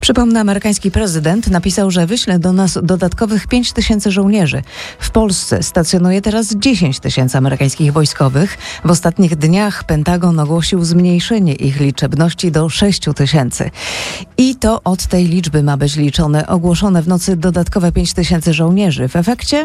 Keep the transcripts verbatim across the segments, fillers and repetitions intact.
Przypomnę, amerykański prezydent napisał, że wyśle do nas dodatkowych pięć tysięcy żołnierzy. W Polsce stacjonuje teraz dziesięć tysięcy amerykańskich wojskowych. W ostatnich dniach Pentagon ogłosił zmniejszenie ich liczebności do sześć tysięcy. I to od tej liczby ma być liczone ogłoszone w nocy dodatkowe pięć tysięcy żołnierzy. W efekcie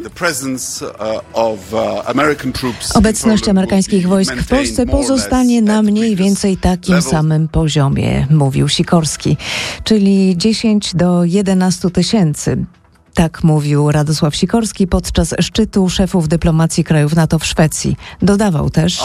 obecność amerykańskich wojsk w Polsce pozostanie na mniej więcej takim samym poziomie, mówił Sikorski, czyli dziesięć do jedenastu tysięcy. Tak mówił Radosław Sikorski podczas szczytu szefów dyplomacji krajów NATO w Szwecji. Dodawał też,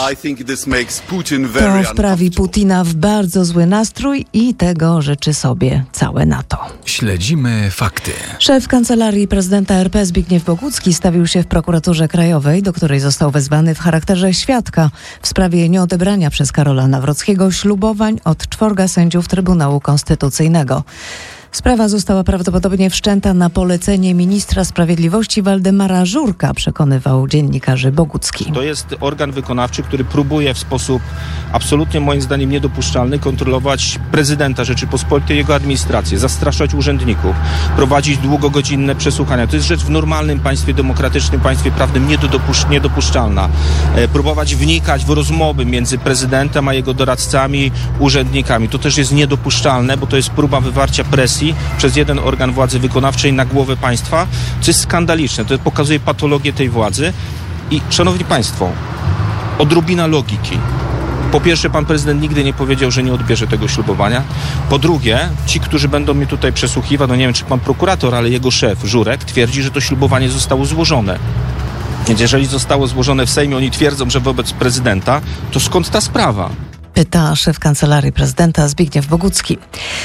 to wprawi Putina w bardzo zły nastrój i tego życzy sobie całe NATO. Śledzimy fakty. Szef Kancelarii Prezydenta R P Zbigniew Bogucki stawił się w prokuraturze krajowej, do której został wezwany w charakterze świadka w sprawie nieodebrania przez Karola Nawrockiego ślubowań od czworga sędziów Trybunału Konstytucyjnego. Sprawa została prawdopodobnie wszczęta na polecenie ministra sprawiedliwości Waldemara Żurka, przekonywał dziennikarzy Bogucki. To jest organ wykonawczy, który próbuje w sposób absolutnie moim zdaniem niedopuszczalny kontrolować prezydenta Rzeczypospolitej, jego administrację, zastraszać urzędników, prowadzić długogodzinne przesłuchania. To jest rzecz w normalnym państwie demokratycznym, państwie prawnym niedopusz- niedopuszczalna. E, próbować wnikać w rozmowy między prezydentem a jego doradcami, urzędnikami. To też jest niedopuszczalne, bo to jest próba wywarcia presji przez jeden organ władzy wykonawczej na głowę państwa, co jest skandaliczne. To pokazuje patologię tej władzy. I szanowni państwo, odrobina logiki. Po pierwsze, pan prezydent nigdy nie powiedział, że nie odbierze tego ślubowania. Po drugie, ci, którzy będą mnie tutaj przesłuchiwać, no nie wiem, czy pan prokurator, ale jego szef, Żurek, twierdzi, że to ślubowanie zostało złożone. Więc jeżeli zostało złożone w Sejmie, oni twierdzą, że wobec prezydenta, to skąd ta sprawa? Pyta szef Kancelarii Prezydenta Zbigniew Bogucki.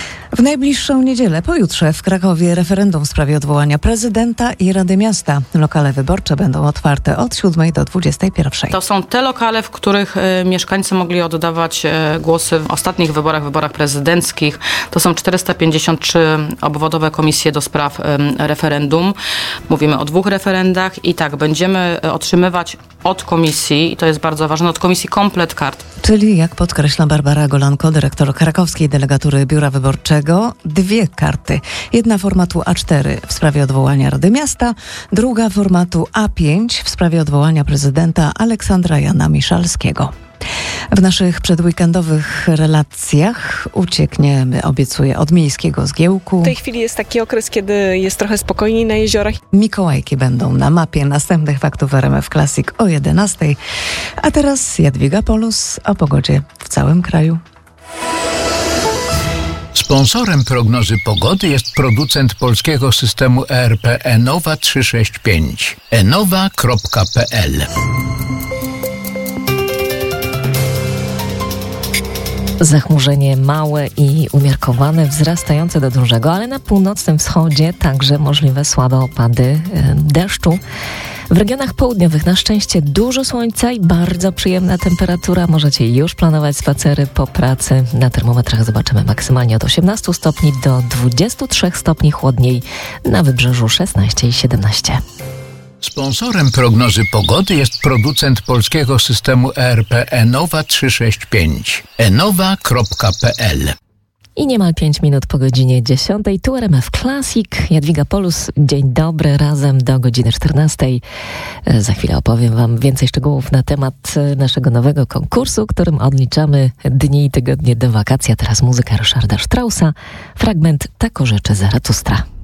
W najbliższą niedzielę, pojutrze w Krakowie referendum w sprawie odwołania prezydenta i Rady Miasta. Lokale wyborcze będą otwarte od siódmej do dwudziestej pierwszej. To są te lokale, w których y, mieszkańcy mogli oddawać y, głosy w ostatnich wyborach, wyborach prezydenckich. To są czterysta pięćdziesiąt trzy obwodowe komisje do spraw y, referendum. Mówimy o dwóch referendach i tak, będziemy otrzymywać od komisji, i to jest bardzo ważne, od komisji komplet kart. Czyli, jak podkreśla Barbara Golanko, dyrektor krakowskiej delegatury Biura Wyborczego, dwie karty. Jedna formatu A cztery w sprawie odwołania Rady Miasta, druga formatu A pięć w sprawie odwołania prezydenta Aleksandra Jana Miszalskiego. W naszych przedweekendowych relacjach uciekniemy, obiecuję, od miejskiego zgiełku. W tej chwili jest taki okres, kiedy jest trochę spokojniej na jeziorach. Mikołajki będą na mapie następnych faktów R M F Classic o jedenastej. A teraz Jadwiga Polus o pogodzie w całym kraju. Sponsorem prognozy pogody jest producent polskiego systemu E R P Enowa trzysta sześćdziesiąt pięć. enowa kropka p l. Zachmurzenie małe i umiarkowane, wzrastające do dużego, ale na północnym wschodzie także możliwe słabe opady deszczu. W regionach południowych na szczęście dużo słońca i bardzo przyjemna temperatura. Możecie już planować spacery po pracy. Na termometrach zobaczymy maksymalnie od osiemnastu stopni do dwudziestu trzech stopni chłodniej. Na wybrzeżu szesnaście i siedemnaście. Sponsorem prognozy pogody jest producent polskiego systemu E R P Enowa trzysta sześćdziesiąt pięć. enowa kropka p l. I niemal pięć minut po godzinie dziesiątej. Tu R M F Classic. Jadwiga Polus. Dzień dobry. Razem do godziny czternastej. Za chwilę opowiem wam więcej szczegółów na temat naszego nowego konkursu, którym odliczamy dni i tygodnie do wakacji. A teraz muzyka Ryszarda Straussa. Fragment Tak orzecze Zaratustra.